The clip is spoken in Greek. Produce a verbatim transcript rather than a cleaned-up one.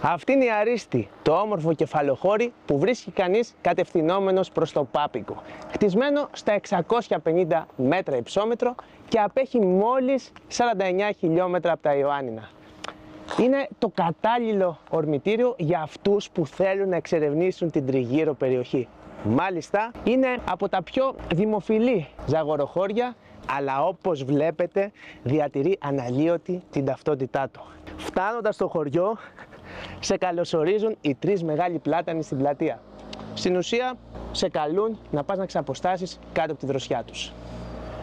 Αυτή είναι η Αρίστη, το όμορφο κεφαλοχώρι που βρίσκει κανείς κατευθυνόμενος προς το Πάπικο. Χτισμένο στα εξακόσια πενήντα μέτρα υψόμετρο και απέχει μόλις σαράντα εννέα χιλιόμετρα από τα Ιωάννινα. Είναι το κατάλληλο ορμητήριο για αυτούς που θέλουν να εξερευνήσουν την τριγύρω περιοχή. Μάλιστα, είναι από τα πιο δημοφιλή ζαγοροχώρια, αλλά όπως βλέπετε διατηρεί αναλύωτη την ταυτότητά του. Φτάνοντας στο χωριό, σε καλωσορίζουν οι τρεις μεγάλοι πλάτανοι στην πλατεία. Στην ουσία, σε καλούν να πας να ξαποστάσεις κάτω από τη δροσιά τους.